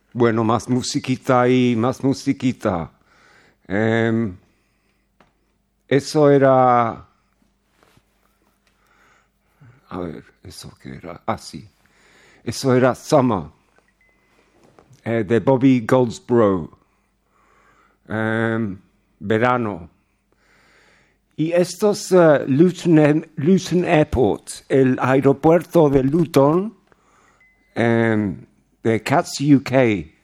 Bueno, más musiquita y más musiquita. Eso era... A ver, ¿eso qué era? Ah, sí. Eso era Summer, de Bobby Goldsboro. Verano. Y estos Luton Airport, el aeropuerto de Luton, de Cats UK,